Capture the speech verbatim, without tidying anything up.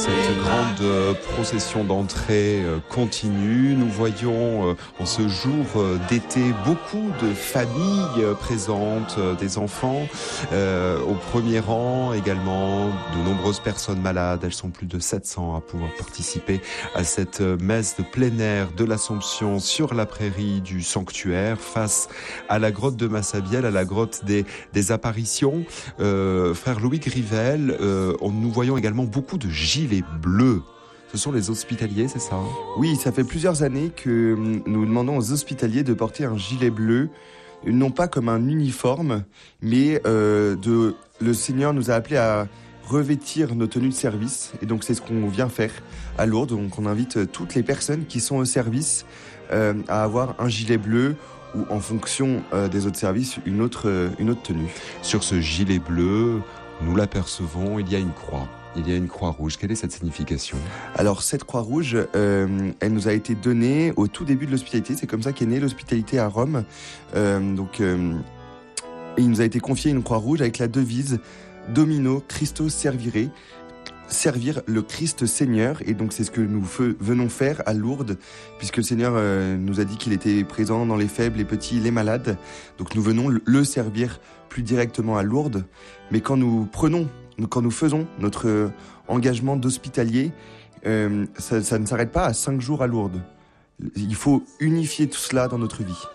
Cette grande euh, procession d'entrée euh, continue. Nous voyons euh, en ce jour euh, d'été beaucoup de familles euh, présentes, euh, des enfants euh, au premier rang, également de nombreuses personnes malades. Elles sont plus de sept cents à pouvoir participer à cette messe de plein air de l'Assomption sur la prairie du sanctuaire face à la grotte de Massabielle, à la grotte des, des apparitions. Euh, frère Louis Grivel, euh, on, nous voyons également beaucoup de gilets bleus. Ce sont les hospitaliers, c'est ça? Oui, ça fait plusieurs années que nous demandons aux hospitaliers de porter un gilet bleu, non pas comme un uniforme, mais euh, de, le Seigneur nous a appelés à revêtir nos tenues de service. Et donc c'est ce qu'on vient faire à Lourdes. Donc on invite toutes les personnes qui sont au service euh, à avoir un gilet bleu ou en fonction euh, des autres services, une autre, euh, une autre tenue. Sur ce gilet bleu, nous l'apercevons, il y a une croix. Il y a une croix rouge. Quelle est cette signification? Alors cette croix rouge, euh, elle nous a été donnée au tout début de l'hospitalité. C'est comme ça qu'est née l'hospitalité à Rome. Euh, donc euh, il nous a été confié une croix rouge avec la devise Domino Christo Servire, servir le Christ Seigneur. Et donc c'est ce que nous fe- venons faire à Lourdes, puisque le Seigneur euh, nous a dit qu'il était présent dans les faibles, les petits, les malades. Donc nous venons le servir plus directement à Lourdes. Mais quand nous prenons Quand nous faisons notre engagement d'hospitalier, euh, ça, ça ne s'arrête pas à cinq jours à Lourdes. Il faut unifier tout cela dans notre vie.